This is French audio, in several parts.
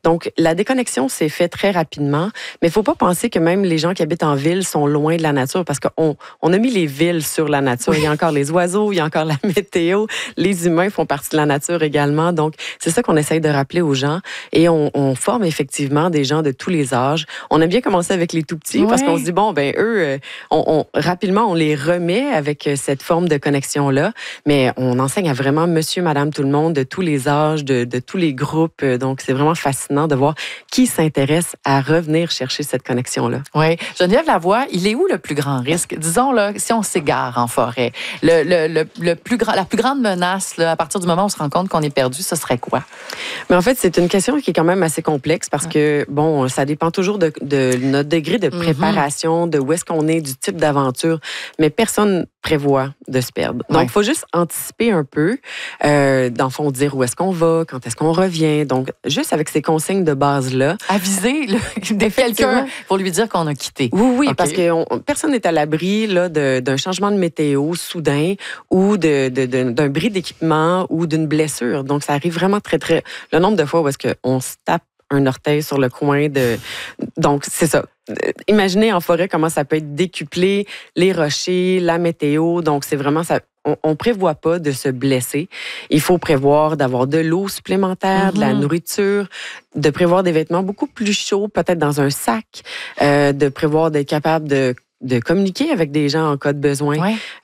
Donc, la déconnexion s'est faite très rapidement, mais il faut pas penser que même les gens qui habitent en ville sont loin de la nature parce qu'on a mis les villes sur la nature. Il y a encore les oiseaux, il y a encore la météo. Les humains font partie de la nature également. Donc, c'est ça qu'on essaye de rappeler aux gens. Et on forme effectivement des gens de tous les âges. On a bien commencé avec les tout petits parce qu'on se dit, bon, ben eux, rapidement, on les remet avec cette forme de connexion-là. Mais on enseigne à vraiment monsieur, madame, tout le monde, de tous les âges, de tous les groupes. Donc, c'est vraiment fascinant de voir qui s'intéresse à revenir chercher cette connexion-là. Oui. Geneviève Lavoie, il est où le plus grand risque? Disons, là, si on s'égare en forêt, la plus grande menace, là, à partir du moment où on se rend compte qu'on est perdu, ce serait quoi? Mais en fait, c'est une question qui est quand même assez complexe parce que, bon, ça dépend toujours de notre degré de préparation, de où est-ce qu'on est, du type d'aventure. Mais personne prévoit de se perdre. Donc, il faut juste anticiper un peu, dans le fond, dire où est-ce qu'on va, quand est-ce qu'on revient. Donc, juste avec ces consignes de base-là. Aviser quelqu'un pour lui dire qu'on a quitté. Oui, parce que personne n'est à l'abri là, d'un changement de météo soudain ou d'un bris d'équipement ou d'une blessure. Donc, ça arrive vraiment très, très... Le nombre de fois où est-ce qu'on se tape un orteil sur le coin de... Donc, c'est ça. Imaginez en forêt comment ça peut être décuplé, les rochers, la météo. Donc, c'est vraiment ça. On prévoit pas de se blesser. Il faut prévoir d'avoir de l'eau supplémentaire, de la nourriture, de prévoir des vêtements beaucoup plus chauds, peut-être dans un sac, de prévoir d'être capable de communiquer avec des gens en cas de besoin.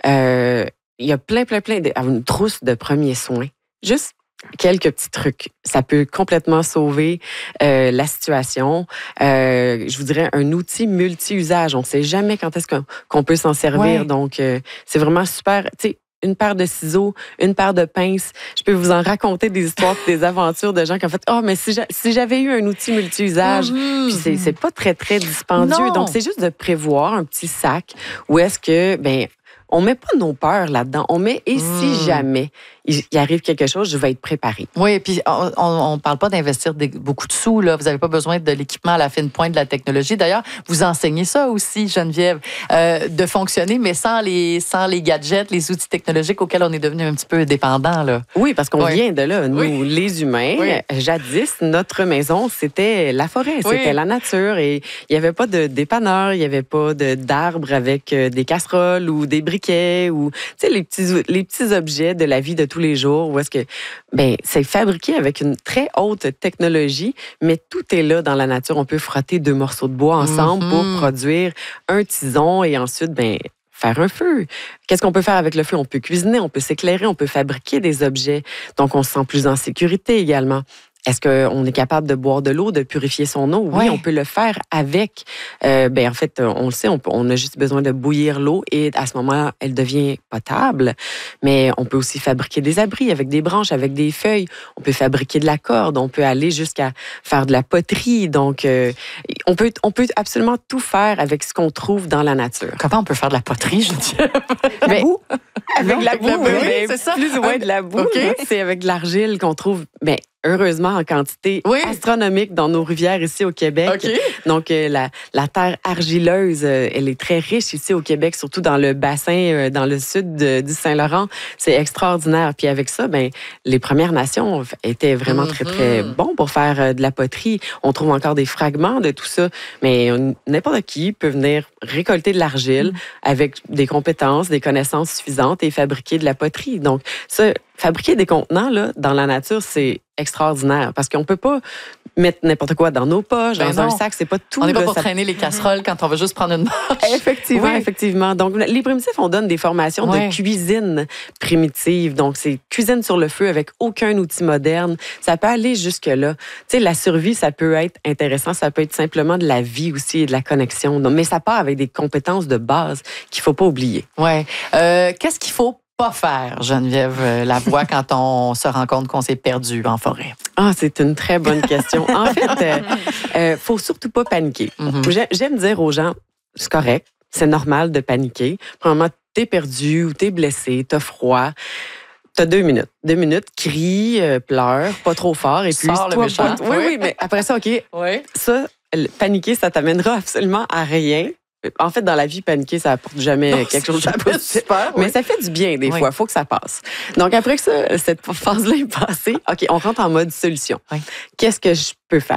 Il y a plein une trousse de premiers soins. Juste quelques petits trucs. Ça peut complètement sauver la situation. Je vous dirais un outil multi-usage. On ne sait jamais quand est-ce qu'on peut s'en servir. Donc, c'est vraiment super. Tu sais, une paire de ciseaux, une paire de pinces. Je peux vous en raconter des histoires, des aventures de gens qui ont fait « mais si j'avais eu un outil multi-usage, puis c'est pas très, très dispendieux. » Donc, c'est juste de prévoir un petit sac où est-ce que, on met pas nos peurs là-dedans. On met « et si jamais il arrive quelque chose, je vais être préparé. » Oui, puis on parle pas d'investir beaucoup de sous. Là. Vous n'avez pas besoin de l'équipement à la fine pointe de la technologie. D'ailleurs, vous enseignez ça aussi, Geneviève, de fonctionner, mais sans les gadgets, les outils technologiques auxquels on est devenu un petit peu dépendant. Là. Oui, parce qu'on vient de là. Nous, les humains, jadis, notre maison, c'était la forêt, c'était la nature. Et il n'y avait pas de dépanneur, il n'y avait pas d'arbres avec des casseroles ou des briquets ou les petits objets de la vie de tous les jours où est-ce que c'est fabriqué avec une très haute technologie, mais tout est là dans la nature. On peut frotter 2 morceaux de bois ensemble pour produire un tison et ensuite faire un feu. Qu'est-ce qu'on peut faire avec le feu? On peut cuisiner, on peut s'éclairer, on peut fabriquer des objets. Donc, on se sent plus en sécurité également. Est-ce qu'on est capable de boire de l'eau, de purifier son eau? Oui, on peut le faire avec. En fait, on le sait, on a juste besoin de bouillir l'eau et à ce moment-là, elle devient potable. Mais on peut aussi fabriquer des abris avec des branches, avec des feuilles. On peut fabriquer de la corde. On peut aller jusqu'à faire de la poterie. Donc, on peut absolument tout faire avec ce qu'on trouve dans la nature. Comment on peut faire de la poterie, je dis? Boue. Avec de la boue, c'est ça. Plus ou moins de la boue. C'est avec de l'argile qu'on trouve... heureusement, en quantité astronomique dans nos rivières ici au Québec. Donc, la terre argileuse, elle est très riche ici au Québec, surtout dans le bassin, dans le sud du Saint-Laurent. C'est extraordinaire. Puis avec ça, les Premières Nations étaient vraiment très, très bons pour faire de la poterie. On trouve encore des fragments de tout ça. Mais n'importe qui peut venir récolter de l'argile avec des compétences, des connaissances suffisantes et fabriquer de la poterie. Donc, ça, fabriquer des contenants là, dans la nature, c'est extraordinaire parce qu'on peut pas mettre n'importe quoi dans nos poches, dans un sac, c'est pas tout. On n'est pas pour traîner les casseroles quand on veut juste prendre une marche. Effectivement. Donc, les primitifs, on donne des formations de cuisine primitive. Donc, c'est cuisine sur le feu avec aucun outil moderne. Ça peut aller jusque-là. Tu sais, la survie, ça peut être intéressant. Ça peut être simplement de la vie aussi et de la connexion. Donc, mais ça part avec des compétences de base qu'il faut pas oublier. Oui. Qu'est-ce qu'il faut pas faire, Geneviève Lavoie, quand on se rend compte qu'on s'est perdu en forêt? C'est une très bonne question. En fait, faut surtout pas paniquer. J'aime dire aux gens, c'est correct, c'est normal de paniquer. Premièrement, t'es perdu ou t'es blessé, t'as froid. T'as 2 minutes. 2 minutes, crie, pleure, pas trop fort. Et puis, sors le méchant. Oui, mais après ça, OK, ça, paniquer, ça t'amènera absolument à rien. En fait, dans la vie, paniquer, ça apporte jamais quelque chose de positif. Mais ça fait du bien des fois. Il faut que ça passe. Donc, après que ça, cette phase-là est passée, OK, on rentre en mode solution. Qu'est-ce que je peux faire?